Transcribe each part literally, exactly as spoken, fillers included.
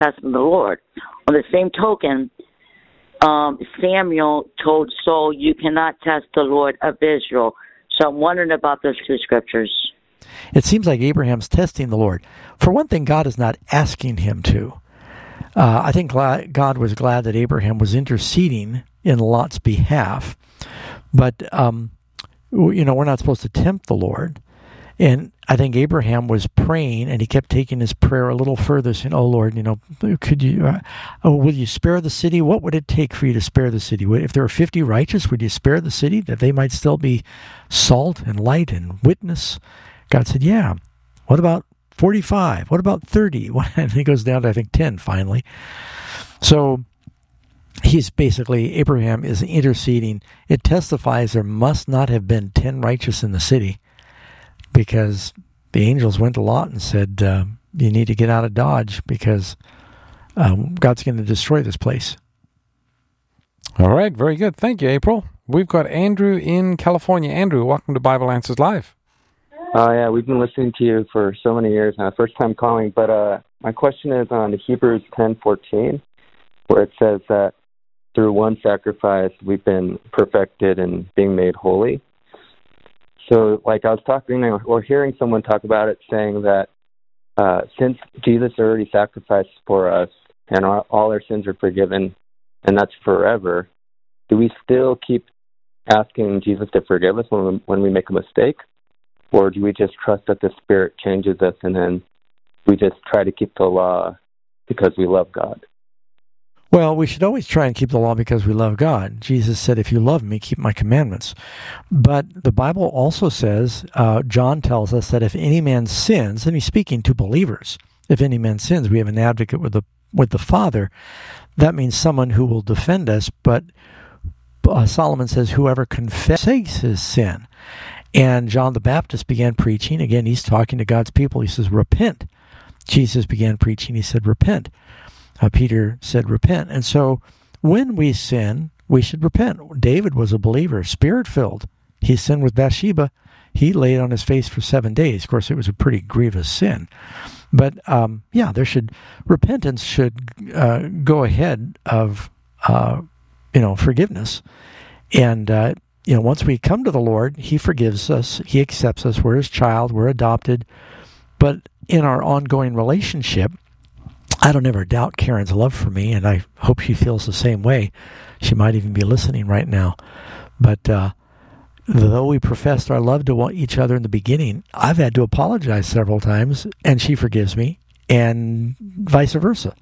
testing the Lord. On the same token, um, Samuel told Saul, you cannot test the Lord of Israel. So I'm wondering about those two scriptures. It seems like Abraham's testing the Lord. For one thing, God is not asking him to. Uh, I think God was glad that Abraham was interceding in Lot's behalf. But, um, you know, we're not supposed to tempt the Lord. And I think Abraham was praying, and he kept taking his prayer a little further, saying, oh, Lord, you know, could you, uh, oh, will you spare the city? What would it take for you to spare the city? If there were fifty righteous, would you spare the city that they might still be salt and light and witness? God said, yeah. What about forty-five? What about thirty? And he goes down to, I think, ten finally. So he's basically, Abraham is interceding. It testifies there must not have been ten righteous in the city, because the angels went to Lot and said, uh, you need to get out of Dodge because um, God's going to destroy this place. All right, very good. Thank you, April. We've got Andrew in California. Andrew, welcome to Bible Answers Live. Oh, yeah, we've been listening to you for so many years now, first time calling. But uh, my question is on Hebrews ten fourteen, where it says that through one sacrifice we've been perfected and being made holy. So, like I was talking or hearing someone talk about it, saying that uh, since Jesus already sacrificed for us and our, all our sins are forgiven, and that's forever, do we still keep asking Jesus to forgive us when we, when we make a mistake? Or do we just trust that the Spirit changes us and then we just try to keep the law because we love God? Well, we should always try and keep the law because we love God. Jesus said, if you love me, keep my commandments. But the Bible also says, uh, John tells us that if any man sins, and he's speaking to believers, if any man sins, we have an advocate with the with the Father. That means someone who will defend us. But uh, Solomon says, whoever confesses his sin. And John the Baptist began preaching. Again, he's talking to God's people. He says, repent. Jesus began preaching. He said, repent. Uh, Peter said, repent. And so when we sin, we should repent. David was a believer, spirit-filled. He sinned with Bathsheba. He laid on his face for seven days. Of course, it was a pretty grievous sin. But, um, yeah, there should, repentance should uh, go ahead of, uh, you know, forgiveness. And, uh, you know, once we come to the Lord, He forgives us. He accepts us. We're His child. We're adopted. But in our ongoing relationship, I don't ever doubt Karen's love for me, and I hope she feels the same way. She might even be listening right now. But uh, though we professed our love to each other in the beginning, I've had to apologize several times, and she forgives me, and vice versa.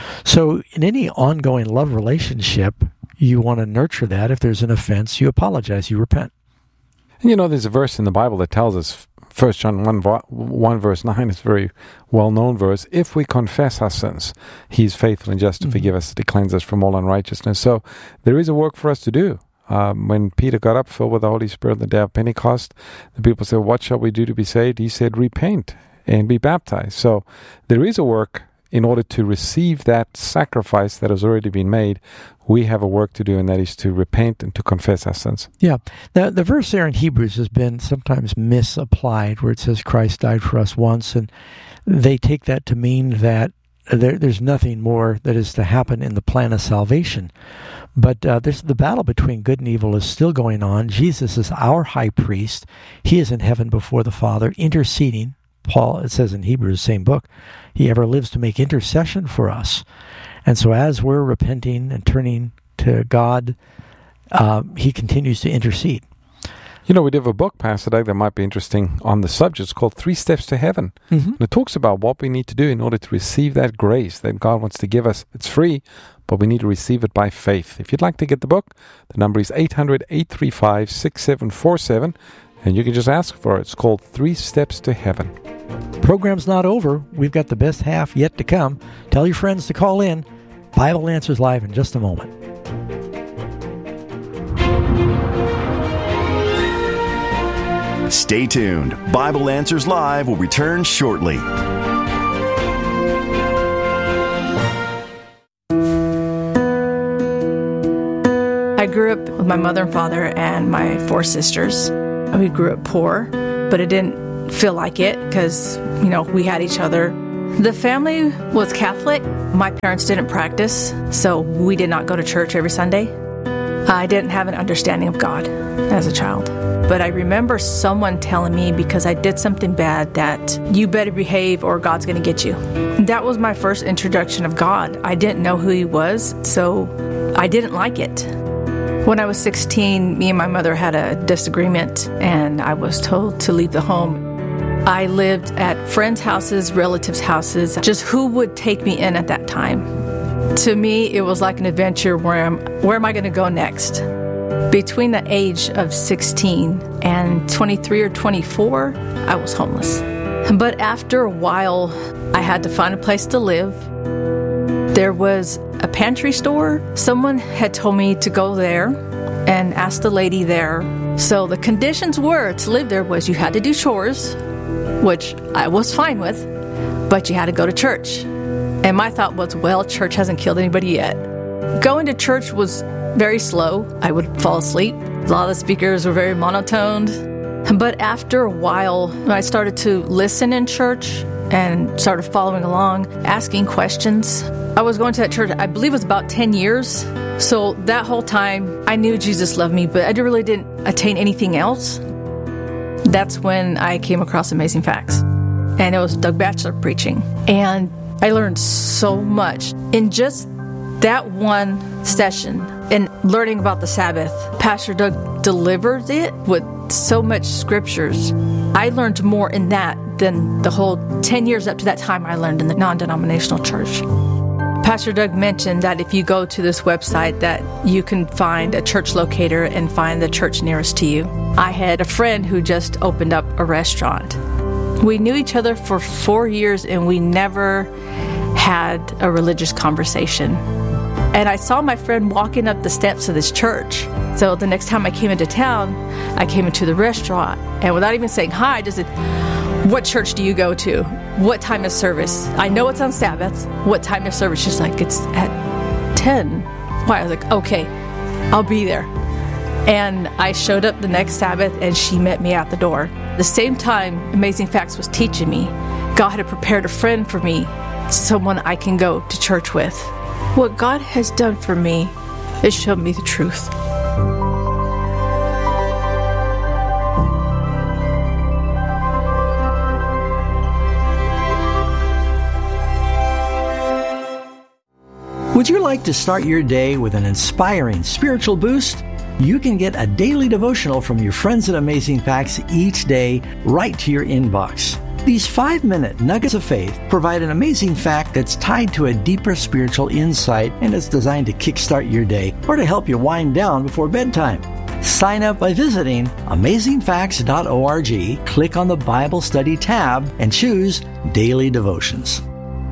So in any ongoing love relationship, you want to nurture that. If there's an offense, you apologize, you repent. And you know, there's a verse in the Bible that tells us, First John one, one verse nine, is a very well-known verse. If we confess our sins, He's faithful and just to mm-hmm. forgive us, to cleanse us from all unrighteousness. So there is a work for us to do. Um, when Peter got up, filled with the Holy Spirit on the day of Pentecost, the people said, what shall we do to be saved? He said, repent and be baptized. So there is a work in order to receive that sacrifice that has already been made. We have a work to do, and that is to repent and to confess our sins. Yeah. Now, the verse there in Hebrews has been sometimes misapplied, where it says Christ died for us once, and they take that to mean that there, there's nothing more that is to happen in the plan of salvation. But uh, there's, the battle between good and evil is still going on. Jesus is our high priest. He is in heaven before the Father, interceding. Paul, it says in Hebrews, same book, He ever lives to make intercession for us. And so as we're repenting and turning to God, uh, He continues to intercede. You know, we did a book, Pastor Doug, that might be interesting on the subject. It's called Three Steps to Heaven. Mm-hmm. And it talks about what we need to do in order to receive that grace that God wants to give us. It's free, but we need to receive it by faith. If you'd like to get the book, the number is eight hundred, eight three five, six seven four seven, and you can just ask for it. It's called Three Steps to Heaven. Program's not over. We've got the best half yet to come. Tell your friends to call in. Bible Answers Live in just a moment. Stay tuned. Bible Answers Live will return shortly. I grew up with my mother and father and my four sisters. We grew up poor, but it didn't feel like it because, you know, we had each other. The family was Catholic. My parents didn't practice, so we did not go to church every Sunday. I didn't have an understanding of God as a child. But I remember someone telling me, because I did something bad, that you better behave or God's going to get you. That was my first introduction of God. I didn't know who He was, so I didn't like it. When I was sixteen, me and my mother had a disagreement, and I was told to leave the home. I lived at friends' houses, relatives' houses, just who would take me in at that time. To me, it was like an adventure. Where am, where am I going to go next? Between the age of sixteen and twenty-three or twenty-four, I was homeless. But after a while, I had to find a place to live. There was a pantry store. Someone had told me to go there and ask the lady there. So the conditions were to live there was you had to do chores, which I was fine with, but you had to go to church. And my thought was, well, church hasn't killed anybody yet. Going to church was very slow. I would fall asleep. A lot of the speakers were very monotoned. But after a while, I started to listen in church and started following along, asking questions. I was going to that church, I believe it was about ten years. So that whole time, I knew Jesus loved me, but I really didn't attain anything else. That's when I came across Amazing Facts. And it was Doug Batchelor preaching. And I learned so much in just that one session and learning about the Sabbath. Pastor Doug delivered it with so much scriptures. I learned more in that than the whole ten years up to that time I learned in the non-denominational church. Pastor Doug mentioned that if you go to this website that you can find a church locator and find the church nearest to you. I had a friend who just opened up a restaurant. We knew each other for four years and we never had a religious conversation. And I saw my friend walking up the steps of this church. So the next time I came into town, I came into the restaurant. And without even saying hi, I just said, what church do you go to? What time is service? I know it's on Sabbath. What time is service? She's like, it's at ten. Why? I was like, okay, I'll be there. And I showed up the next Sabbath and she met me at the door. The same time Amazing Facts was teaching me, God had prepared a friend for me, someone I can go to church with. What God has done for me is show me the truth. Would you like to start your day with an inspiring spiritual boost? You can get a daily devotional from your friends at Amazing Facts each day right to your inbox. These five-minute nuggets of faith provide an amazing fact that's tied to a deeper spiritual insight, and it's designed to kickstart your day or to help you wind down before bedtime. Sign up by visiting amazing facts dot org, click on the Bible Study tab, and choose Daily Devotions.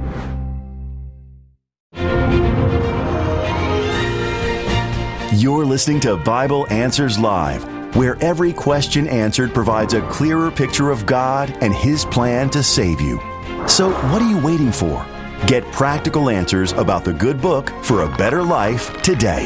You're listening to Bible Answers Live, where every question answered provides a clearer picture of God and His plan to save you. So what are you waiting for? Get practical answers about the good book for a better life today.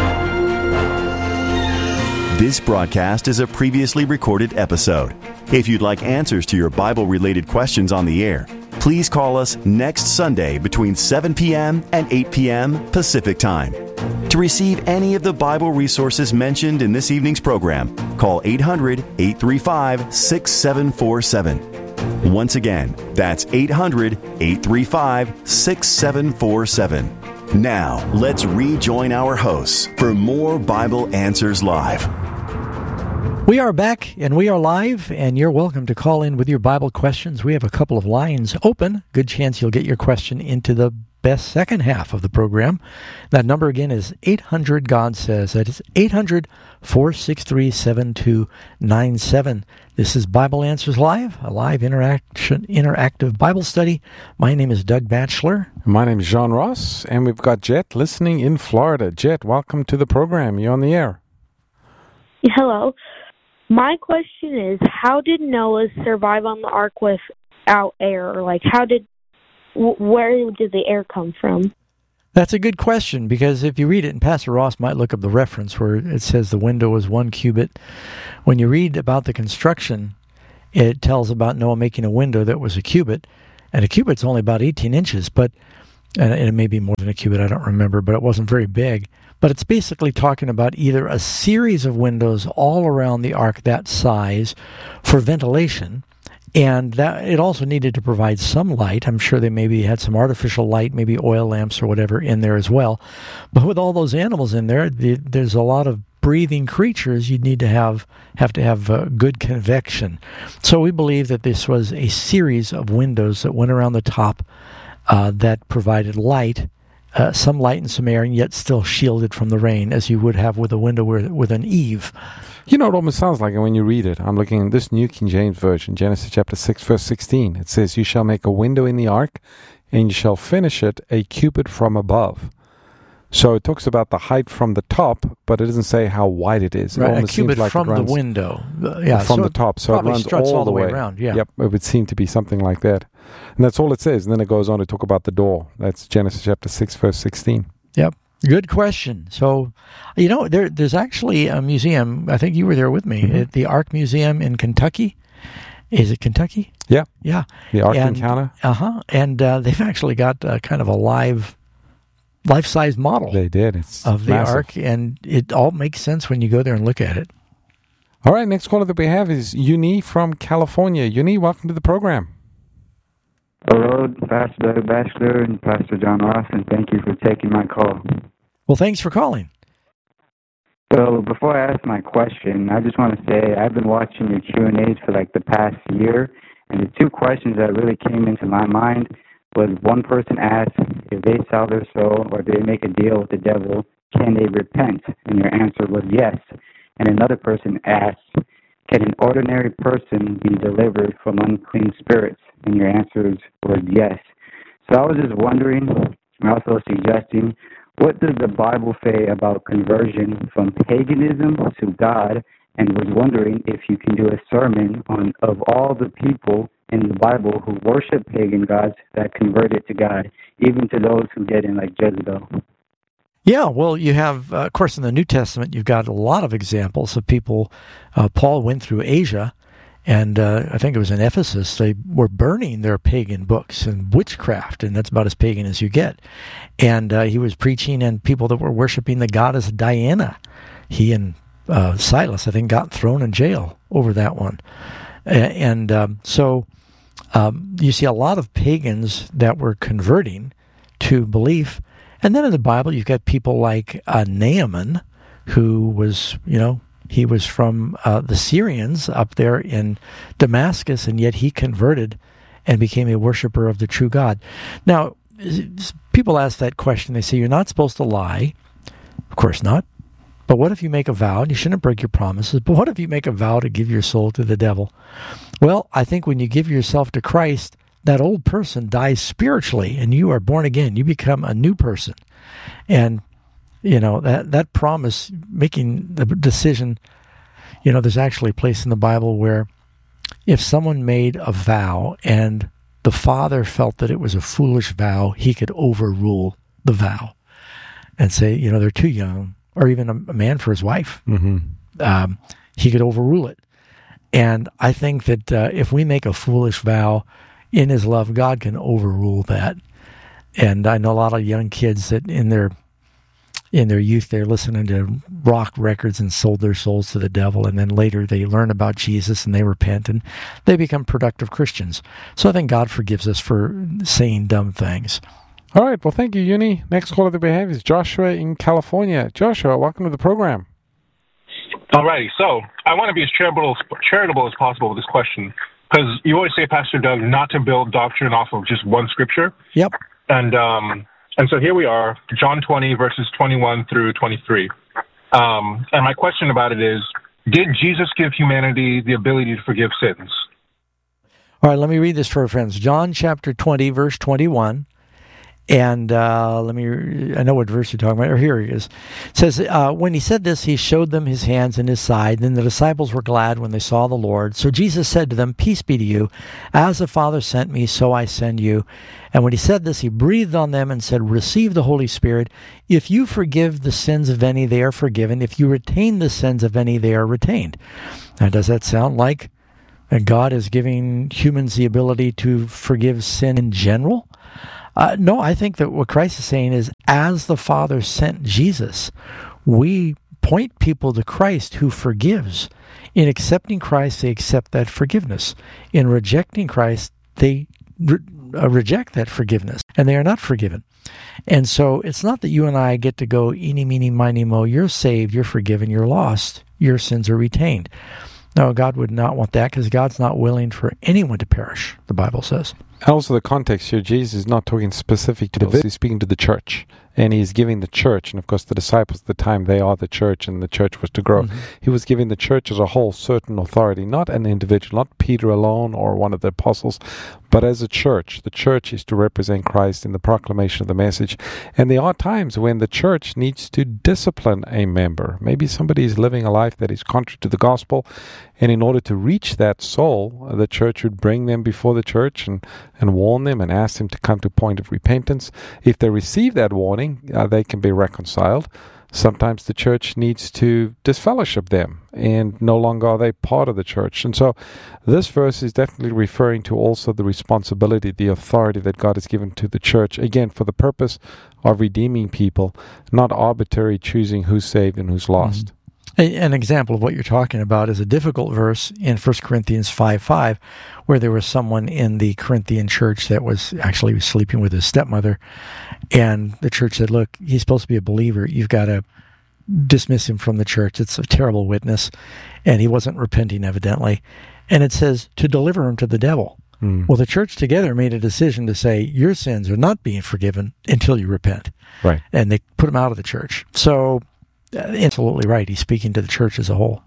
This broadcast is a previously recorded episode. If you'd like answers to your Bible-related questions on the air, please call us next Sunday between seven p.m. and eight p.m. Pacific Time. To receive any of the Bible resources mentioned in this evening's program, call eight hundred, eight three five, six seven four seven. Once again, that's eight hundred, eight three five, six seven four seven. Now, let's rejoin our hosts for more Bible Answers Live. We are back, and we are live, and you're welcome to call in with your Bible questions. We have a couple of lines open. Good chance you'll get your question into the best second half of the program. That number again is eight hundred God Says. That is eight hundred, four six three, seven two nine seven. This is Bible Answers Live, a live interaction, interactive Bible study. My name is Doug Batchelor. My name is John Ross, and we've got Jet listening in Florida. Jet, welcome to the program. You're on the air. Hello. My question is, how did Noah survive on the ark without air? Like, how did, where did the air come from? That's a good question, because if you read it, and Pastor Ross might look up the reference where it says the window is one cubit. When you read about the construction, it tells about Noah making a window that was a cubit. And a cubit's only about eighteen inches, but and it may be more than a cubit, I don't remember, but it wasn't very big. But it's basically talking about either a series of windows all around the ark that size for ventilation, and that it also needed to provide some light. I'm sure they maybe had some artificial light, maybe oil lamps or whatever in there as well. But with all those animals in there, the, there's a lot of breathing creatures. You'd need to have have to have uh, good convection. So we believe that this was a series of windows that went around the top uh, that provided light, uh, some light and some air, and yet still shielded from the rain, as you would have with a window with, with an eave. You know, it almost sounds like it when you read it. I'm looking at this New King James Version, Genesis chapter six, verse sixteen. It says, "You shall make a window in the ark, and you shall finish it a cubit from above." So it talks about the height from the top, but it doesn't say how wide it is. It Right, a almost cubit seems like from it runs the window. Uh, yeah, from so the top, so it probably runs struts all, all the way. around. Yeah. Yep, it would seem to be something like that. And that's all it says. And then it goes on to talk about the door. That's Genesis chapter six, verse sixteen. Yep. Good question. So, you know, there there's actually a museum. I think you were there with me, Mm-hmm. at the Ark Museum in Kentucky. Is it Kentucky? Yeah. Yeah. The Ark And- Encounter. Uh-huh. And uh, they've actually got uh, kind of a live, life-size model They did. It's of the massive. Ark, and it all makes sense when you go there and look at it. All right, next caller that we have is Uni from California. Uni, welcome to the program. Hello, Pastor Doug Batchelor and Pastor John Ross, and thank you for taking my call. Well, thanks for calling. So before I ask my question, I just want to say I've been watching your Q and A's for like the past year, and the two questions that really came into my mind was one person asked if they sell their soul or they make a deal with the devil, can they repent? And your answer was yes. And another person asked, can an ordinary person be delivered from unclean spirits? And your answer was yes. So I was just wondering, and also suggesting, what does the Bible say about conversion from paganism to God? And was wondering if you can do a sermon on of all the people in the Bible who worship pagan gods that converted to God, even to those who didn't, like Jezebel. Yeah, well, you have, uh, of course, in the New Testament, you've got a lot of examples of people. Uh, Paul went through Asia, and uh, I think it was in Ephesus, they were burning their pagan books and witchcraft, and that's about as pagan as you get. And uh, he was preaching, and people that were worshiping the goddess Diana, he and uh, Silas, I think, got thrown in jail over that one. And um, so um, you see a lot of pagans that were converting to belief. And then in the Bible, you've got people like uh, Naaman, who was, you know, he was from uh, the Syrians up there in Damascus, and yet he converted and became a worshiper of the true God. Now, people ask that question. They say, you're not supposed to lie. Of course not. But what if you make a vow? And you shouldn't break your promises. But what if you make a vow to give your soul to the devil? Well, I think when you give yourself to Christ, that old person dies spiritually, and you are born again. You become a new person. And, you know, that, that promise, making the decision, you know, there's actually a place in the Bible where if someone made a vow and the father felt that it was a foolish vow, he could overrule the vow and say, you know, they're too young, or even a, a man for his wife. Mm-hmm. Um, he could overrule it. And I think that uh, if we make a foolish vow, in his love, God can overrule that. And I know a lot of young kids that in their in their youth, they're listening to rock records and sold their souls to the devil. And then later they learn about Jesus and they repent and they become productive Christians. So I think God forgives us for saying dumb things. All right. Well, thank you, Uni. Next caller that we have is Joshua in California. Joshua, welcome to the program. All righty. So I want to be as charitable, charitable as possible with this question, because you always say, Pastor Doug, not to build doctrine off of just one scripture. Yep. And um, and so here we are, John twenty, verses twenty-one through twenty-three. Um, and my question about it is, did Jesus give humanity the ability to forgive sins? All right, let me read this for our friends. John chapter twenty, verse twenty-one. And uh, let me, I know what verse you're talking about. Or here he is. It says, uh, when he said this, he showed them his hands and his side. Then the disciples were glad when they saw the Lord. So Jesus said to them, peace be to you. As the Father sent me, so I send you. And when he said this, he breathed on them and said, receive the Holy Spirit. If you forgive the sins of any, they are forgiven. If you retain the sins of any, they are retained. Now, does that sound like And God is giving humans the ability to forgive sin in general? Uh, no, I think that what Christ is saying is, as the Father sent Jesus, we point people to Christ who forgives. In accepting Christ, they accept that forgiveness. In rejecting Christ, they re- uh, reject that forgiveness, and they are not forgiven. And so it's not that you and I get to go, eeny, meeny, miny, mo, you're saved, you're forgiven, you're lost, your sins are retained. No, God would not want that, because God's not willing for anyone to perish, the Bible says. Also, the context here, Jesus is not talking specific to the, he's speaking to the church. And he's giving the church, and of course the disciples at the time, they are the church, and the church was to grow. Mm-hmm. He was giving the church as a whole certain authority, not an individual, not Peter alone or one of the apostles, but as a church. The church is to represent Christ in the proclamation of the message. And there are times when the church needs to discipline a member. Maybe somebody is living a life that is contrary to the gospel, and in order to reach that soul, the church would bring them before the church and, and warn them and ask them to come to a point of repentance. If they receive that warning, Uh, they can be reconciled. Sometimes the church needs to disfellowship them, and no longer are they part of the church. And so this verse is definitely referring to also the responsibility, the authority that God has given to the church, again, for the purpose of redeeming people, not arbitrary choosing who's saved and who's lost. Mm-hmm. An example of what you're talking about is a difficult verse in First Corinthians five five, where there was someone in the Corinthian church that was actually sleeping with his stepmother, and the church said, look, he's supposed to be a believer. You've got to dismiss him from the church. It's a terrible witness, and he wasn't repenting, evidently. And it says, to deliver him to the devil. Mm. Well, the church together made a decision to say, your sins are not being forgiven until you repent. Right. And they put him out of the church. So, absolutely right. He's speaking to the church as a whole.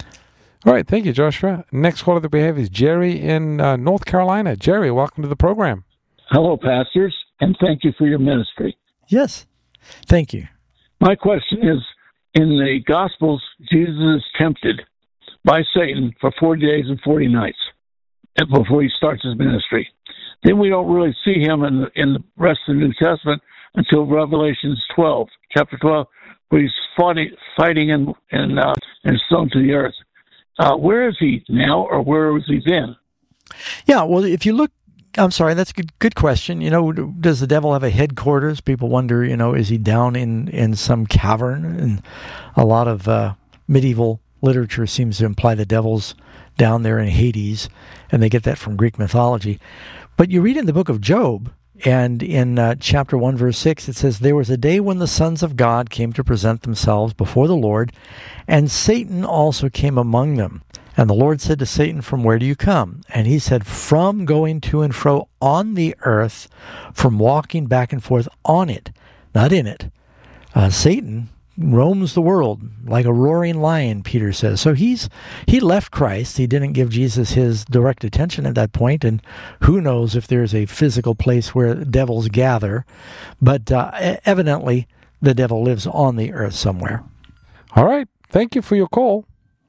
All right. Thank you, Joshua. Next caller that we have is Jerry in uh, North Carolina. Jerry, welcome to the program. Hello, pastors, and thank you for your ministry. Yes. Thank you. My question is, in the Gospels, Jesus is tempted by Satan for forty days and forty nights before he starts his ministry. Then we don't really see him in the, in the rest of the New Testament until Revelation twelve, chapter twelve, where he's fighting, fighting and and uh, and thrown to the earth. Uh, where is he now, or where was he then? Yeah, well, if you look, I'm sorry, that's a good, good question. You know, does the devil have a headquarters? People wonder, you know, is he down in, in some cavern? And a lot of uh, medieval literature seems to imply the devil's down there in Hades, and they get that from Greek mythology. But you read in the book of Job, and in uh, chapter one, verse six, it says, there was a day when the sons of God came to present themselves before the Lord, and Satan also came among them. And the Lord said to Satan, from where do you come? And he said, from going to and fro on the earth, from walking back and forth on it, not in it. Uh, Satan roams the world like a roaring lion, Peter says. So he's he left Christ. He didn't give Jesus his direct attention at that point, and who knows if there's a physical place where devils gather. But uh, evidently, the devil lives on the earth somewhere. All right. Thank you for your call.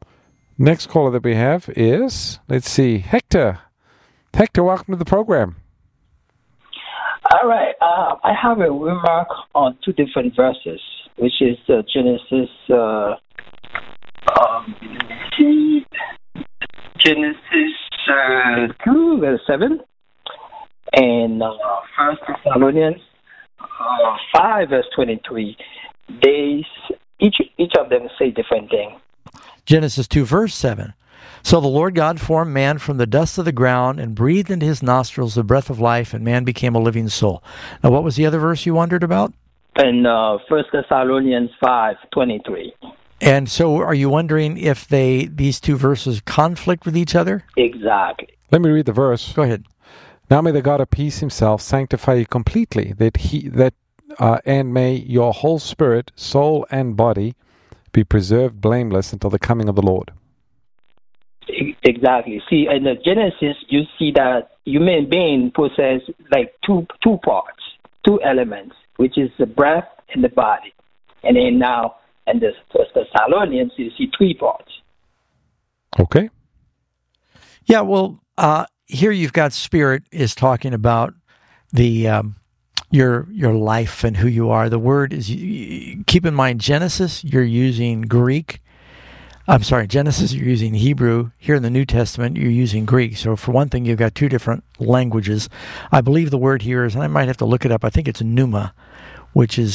Next caller that we have is, let's see, Hector. Hector, welcome to the program. All right. Uh, I have a remark on two different verses, which is uh, Genesis, uh, um, Genesis uh, two, verse seven, and uh, First Thessalonians uh, five, verse twenty-three. They each each of them say different things. Genesis two, verse seven. So the Lord God formed man from the dust of the ground and breathed into his nostrils the breath of life, and man became a living soul. Now, what was the other verse you wondered about? In uh, First Thessalonians five, twenty-three. And so are you wondering if they these two verses conflict with each other? Exactly. Let me read the verse. Go ahead. Now may the God of peace himself sanctify you completely, that he that uh, and may your whole spirit, soul, and body be preserved blameless until the coming of the Lord. Exactly. See, in the Genesis, you see that human being possess like two two parts, two elements, which is the breath and the body. And then now, in the First Thessalonians, you see three parts. Okay. Yeah. Well, uh, here you've got spirit is talking about the um, your your life and who you are. The word is, keep in mind, Genesis, you're using Greek. I'm sorry, Genesis, you're using Hebrew. Here in the New Testament, you're using Greek. So for one thing, you've got two different languages. I believe the word here is, and I might have to look it up, I think it's pneuma, which is